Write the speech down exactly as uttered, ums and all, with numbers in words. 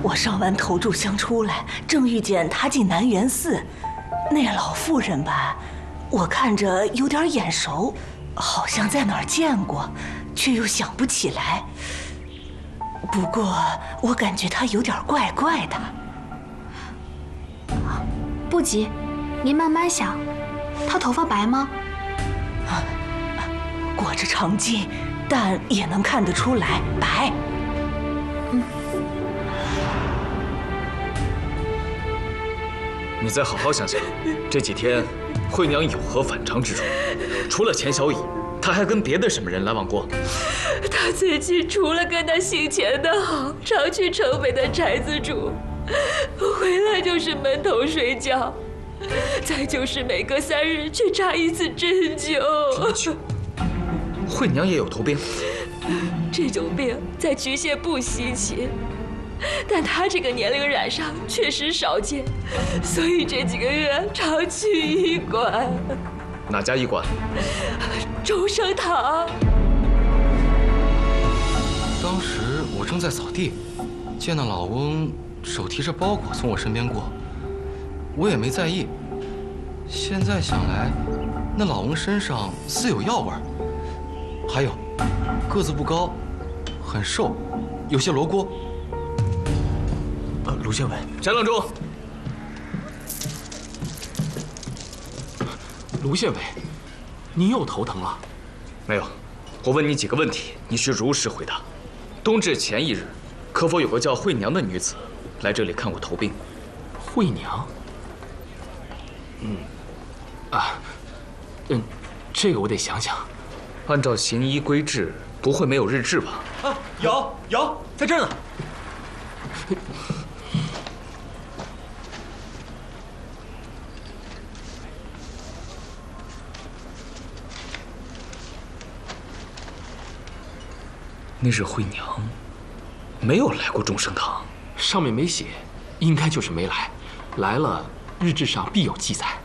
我上完头炷香出来，正遇见他进南园寺。那老妇人吧，我看着有点眼熟，好像在哪儿见过，却又想不起来。不过我感觉她有点怪怪的。 不急，您慢慢想。她头发白吗？ 啊，裹着长巾，但也能看得出来白。 嗯。 你再好好想想，这几天惠娘有何反常之处？除了钱小乙，她还跟别的什么人来往过？ 她最近除了跟她姓钱的好，常去城北的宅子住，回来就是闷头睡觉，再就是每隔三日去扎一次针灸。 针灸？惠娘也有头病？ 这种病在衢县不稀奇。但他这个年龄染上确实少见，所以这几个月常去医馆。 哪家医馆？ 中生堂。 当时我正在扫地，见到老翁手提着包裹从我身边过，我也没在意。现在想来，那老翁身上似有药味儿，还有个子不高，很瘦，有些罗锅。 呃，卢县尉， 翟郎中， 卢县尉，您又头疼了？ 没有，我问你几个问题，你需如实回答。冬至前一日，可否有个叫惠娘的女子来这里看过头病？ 惠娘？嗯，啊，嗯，这个我得想想。 按照行医规制，不会没有日志吧？ 啊，有有，在这儿呢。 那日惠娘没有来过中生堂， 上面没写，应该就是没来。来了，日志上必有记载。